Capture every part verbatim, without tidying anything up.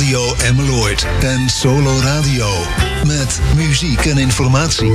Radio Emmeloord en Solo Radio. Met muziek en informatie.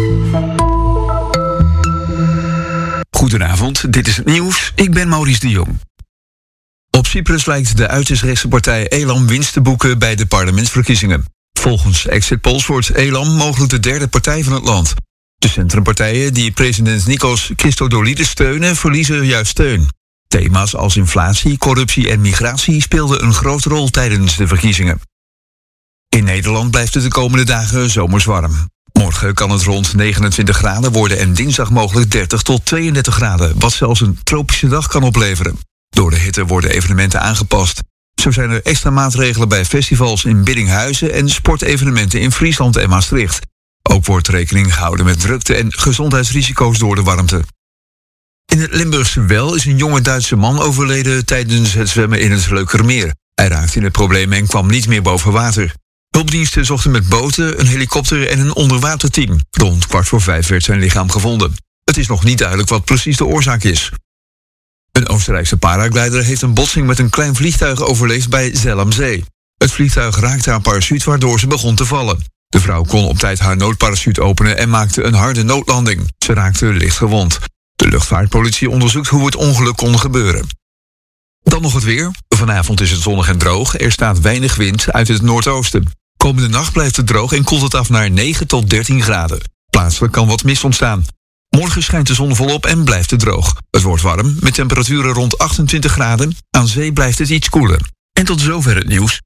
Goedenavond, dit is het nieuws. Ik ben Maurice de Jong. Op Cyprus lijkt de uiterst rechtse partij Elam winst te boeken bij de parlementsverkiezingen. Volgens exit polls wordt Elam mogelijk de derde partij van het land. De centrumpartijen die president Nikos Christodoulides steunen, verliezen juist steun. Thema's als inflatie, corruptie en migratie speelden een grote rol tijdens de verkiezingen. In Nederland blijft het de komende dagen zomers warm. Morgen kan het rond negenentwintig graden worden en dinsdag mogelijk dertig tot tweeëndertig graden, wat zelfs een tropische dag kan opleveren. Door de hitte worden evenementen aangepast. Zo zijn er extra maatregelen bij festivals in Biddinghuizen en sportevenementen in Friesland en Maastricht. Ook wordt rekening gehouden met drukte en gezondheidsrisico's door de warmte. In het Limburgse Well is een jonge Duitse man overleden tijdens het zwemmen in het Leukermeer. Hij raakte in het probleem en kwam niet meer boven water. Hulpdiensten zochten met boten, een helikopter en een onderwaterteam. Rond kwart voor vijf werd zijn lichaam gevonden. Het is nog niet duidelijk wat precies de oorzaak is. Een Oostenrijkse paraglider heeft een botsing met een klein vliegtuig overleefd bij Zell am See. Het vliegtuig raakte haar parachute waardoor ze begon te vallen. De vrouw kon op tijd haar noodparachute openen en maakte een harde noodlanding. Ze raakte licht gewond. De luchtvaartpolitie onderzoekt hoe het ongeluk kon gebeuren. Dan nog het weer. Vanavond is het zonnig en droog. Er staat weinig wind uit het noordoosten. Komende nacht blijft het droog en koelt het af naar negen tot dertien graden. Plaatselijk kan wat mist ontstaan. Morgen schijnt de zon volop en blijft het droog. Het wordt warm, met temperaturen rond achtentwintig graden. Aan zee blijft het iets koeler. En tot zover het nieuws.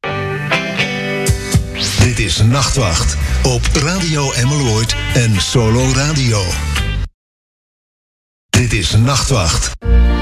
Dit is Nachtwacht op Radio Emmeloord en Solo Radio. Dit is Nachtwacht.